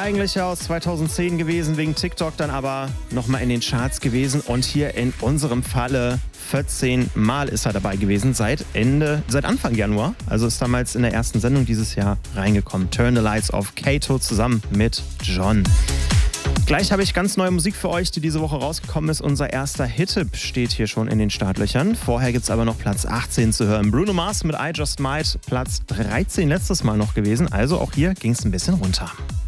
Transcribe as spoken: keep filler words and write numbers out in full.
eigentlich aus zweitausendzehn gewesen, wegen TikTok dann aber nochmal in den Charts gewesen und hier in unserem Falle vierzehn Mal ist er dabei gewesen, seit Ende, seit Anfang Januar. Also ist damals in der ersten Sendung dieses Jahr reingekommen. Turn the Lights Off, Kato zusammen mit John. Gleich habe ich ganz neue Musik für euch, die diese Woche rausgekommen ist. Unser erster Hit-Tipp steht hier schon in den Startlöchern. Vorher gibt es aber noch Platz achtzehn zu hören. Bruno Mars mit I Just Might, Platz dreizehn letztes Mal noch gewesen. Also auch hier ging es ein bisschen runter.